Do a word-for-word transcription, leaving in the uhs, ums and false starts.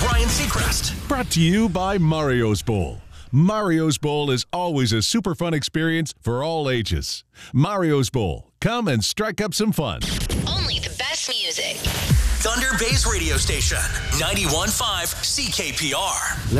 Ryan Seacrest. Brought to you by Mario's Bowl. Mario's Bowl is always a super fun experience for all ages. Mario's Bowl. Come and strike up some fun. Only the best music. Thunder Bay's radio station, ninety-one point five C K P R.